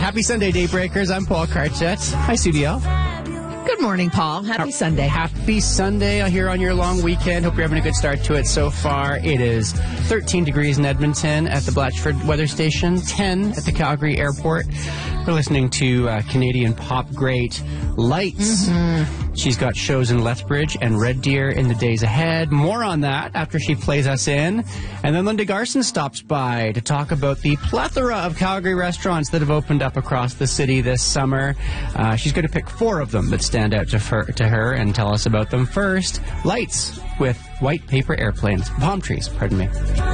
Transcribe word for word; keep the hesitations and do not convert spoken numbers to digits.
Happy Sunday, Daybreakers. I'm Paul Karchet. Hi, studio. Good morning, Paul. Happy Sunday. Happy Sunday here on your long weekend. Hope you're having a good start to it so far. It is thirteen degrees in Edmonton at the Blatchford Weather Station, ten at the Calgary Airport. We're listening to uh, Canadian pop great Lights. Mm-hmm. She's got shows in Lethbridge and Red Deer in the days ahead. More on that after she plays us in. And then Linda Garson stops by to talk about the plethora of Calgary restaurants that have opened up across the city this summer. Uh, she's going to pick four of them that stand out to her, to her and tell us about them. First, Lights with white paper airplanes. Palm trees, pardon me.